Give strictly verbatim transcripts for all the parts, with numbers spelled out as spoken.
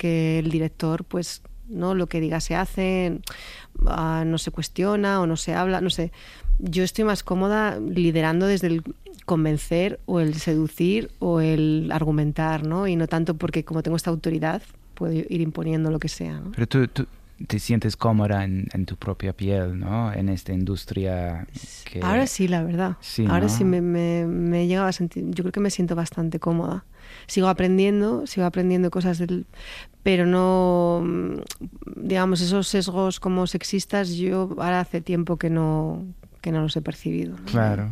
que el director, pues, no, lo que diga se hace, uh, no se cuestiona o no se habla, no sé. Yo estoy más cómoda liderando desde el convencer o el seducir o el argumentar, ¿no? Y no tanto porque como tengo esta autoridad puedo ir imponiendo lo que sea, ¿no? Pero tú, tú te sientes cómoda en, en tu propia piel, ¿no? En esta industria que... Ahora sí, la verdad. Sí, Ahora ¿no? sí me, me, me he llegado a sentir... Yo creo que me siento bastante cómoda. Sigo aprendiendo, sigo aprendiendo cosas del... Pero no... Digamos, esos sesgos como sexistas, yo ahora hace tiempo que no, que no los he percibido, ¿no? Claro.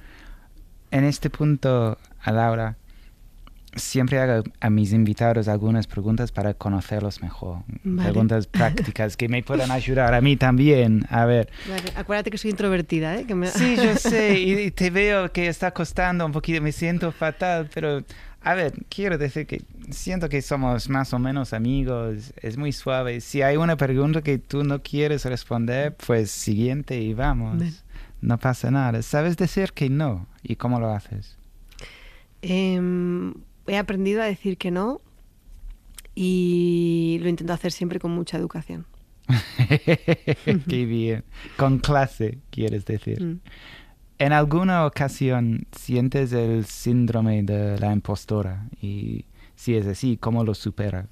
En este punto, a Laura, siempre hago a mis invitados algunas preguntas para conocerlos mejor. Vale. Preguntas prácticas que me puedan ayudar a mí también. A ver. Vale, acuérdate que soy introvertida, ¿eh? Que me... Sí, yo sé, y te veo que está costando un poquito, me siento fatal, pero a ver, quiero decir que siento que somos más o menos amigos, es muy suave. Si hay una pregunta que tú no quieres responder, pues siguiente y vamos. Ven. No pasa nada. ¿Sabes decir que no? ¿Y cómo lo haces? Eh, he aprendido a decir que no y lo intento hacer siempre con mucha educación. Qué bien. Con clase, quieres decir. Mm. ¿En alguna ocasión sientes el síndrome de la impostora? Y si es así, ¿cómo lo superas?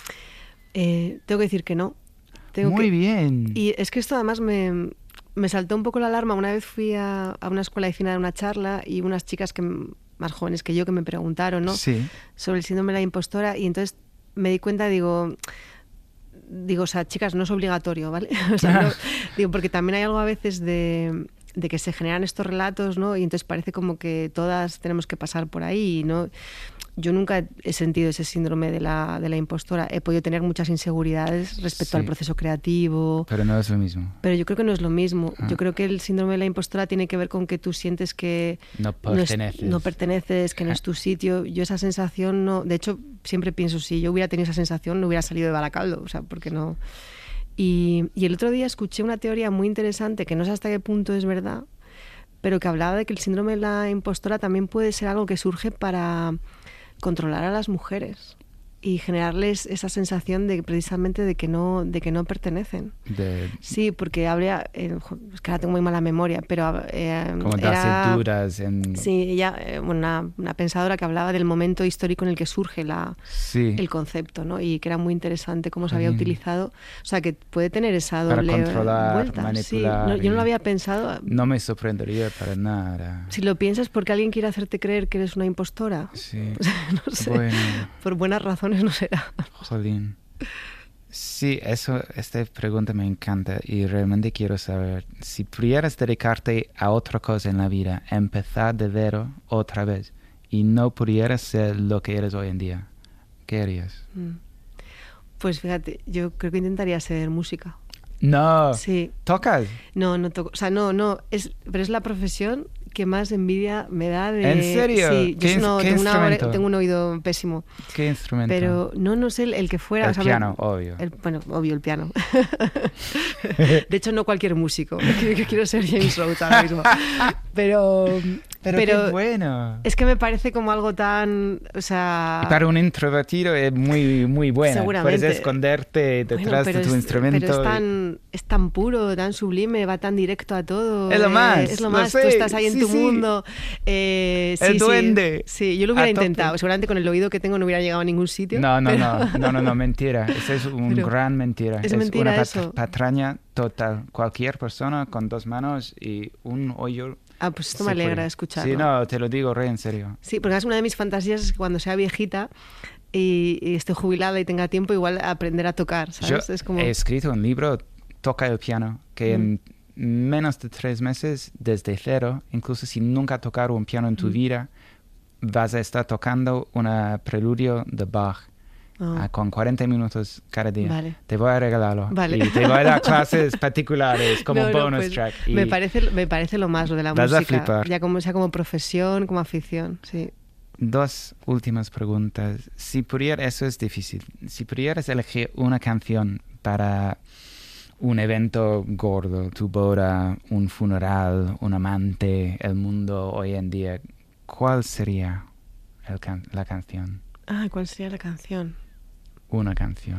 Eh, tengo que decir que no. Tengo Muy que... bien. Y es que esto además me, me saltó un poco la alarma. Una vez fui a, a una escuela de cine a una charla y unas chicas que más jóvenes que yo que me preguntaron, ¿no? Sí. Sobre el síndrome de la impostora y entonces me di cuenta, digo... Digo, o sea, chicas, no es obligatorio, ¿vale? O sea, no, digo, porque también hay algo a veces de, de que se generan estos relatos, ¿no? Y entonces parece como que todas tenemos que pasar por ahí, ¿no? Yo nunca he sentido ese síndrome de la, de la impostora. He podido tener muchas inseguridades respecto sí. al proceso creativo. Pero no es lo mismo. Pero yo creo que no es lo mismo. Ah. Yo creo que el síndrome de la impostora tiene que ver con que tú sientes que no perteneces, no, es, no perteneces que no es tu sitio. Yo esa sensación no... De hecho, siempre pienso, si yo hubiera tenido esa sensación, no hubiera salido de Baracaldo. O sea, porque no... Y, y el otro día escuché una teoría muy interesante, que no sé hasta qué punto es verdad, pero que hablaba de que el síndrome de la impostora también puede ser algo que surge para... controlar a las mujeres y generarles esa sensación de precisamente de que no de que no pertenecen. De... Sí, porque habría eh, es que ahora tengo muy mala memoria, pero eh, como era duras en... sí, ella eh, una, una pensadora que hablaba del momento histórico en el que surge la sí. el concepto, ¿no? Y que era muy interesante cómo se había utilizado, o sea, que puede tener esa doble para controlar, vuelta. manipular. Sí, no, yo no lo había pensado. No me sorprendería para nada. Si lo piensas porque alguien quiere hacerte creer que eres una impostora. Sí. O sea, no sé. Bueno. Por buenas razones no será. Jolín. Sí, eso, esta pregunta me encanta y realmente quiero saber, si pudieras dedicarte a otra cosa en la vida, empezar de cero otra vez y no pudieras ser lo que eres hoy en día, ¿qué harías? Pues fíjate, yo creo que intentaría hacer música. No. Sí. ¿Tocas? No, no toco. O sea, no, no. Es, pero es la profesión que más envidia me da de... ¿En serio? Sí, ¿Qué, yo no, ¿qué tengo, instrumento? una, tengo un oído pésimo. ¿Qué instrumento? Pero no, no sé el, el que fuera. El o sea, piano, me, obvio. El, bueno, obvio, el piano. De hecho, no cualquier músico. Yo quiero ser James Rhodes ahora mismo. Pero... Pero, pero qué bueno. Es que me parece como algo tan... O sea... Y para un introvertido es muy, muy bueno. Seguramente. Puedes esconderte detrás bueno, de tu es, instrumento. Pero es tan, y... es tan puro, tan sublime, va tan directo a todo. Es lo más. Eh, es lo lo más. Sé. Tú estás ahí en sí, tu sí. mundo. Eh, sí, el duende. Sí, sí, yo lo hubiera a intentado. tope. Seguramente con el oído que tengo no hubiera llegado a ningún sitio. No, no, pero... no, no, no, no, mentira. Eso es un pero gran mentira. Es, es mentira una eso. patraña total. Cualquier persona con dos manos y un oído. Ah, pues esto me alegra puede. escucharlo. Sí, no, te lo digo re en serio. Sí, porque es una de mis fantasías es que cuando sea viejita y, y esté jubilada y tenga tiempo, igual aprender a tocar, ¿sabes? Yo es como... he escrito un libro, Toca el piano, que mm. en menos de tres meses, desde cero, incluso si nunca has tocado un piano en tu mm. vida, vas a estar tocando una preludio de Bach. Oh. Uh, con cuarenta minutos cada día. Vale. Te voy a regalarlo. Vale. Y te voy a dar clases particulares como no, bonus no, pues track. Y me, parece, me parece lo más lo de la vas música. A flipar. Ya como sea como profesión, como afición. Sí. Dos últimas preguntas. Si pudieras, eso es difícil. Si pudieras elegir una canción para un evento gordo, tu boda, un funeral, un amante, el mundo hoy en día, ¿cuál sería el can- la canción? Ah, ¿cuál sería la canción? una canción.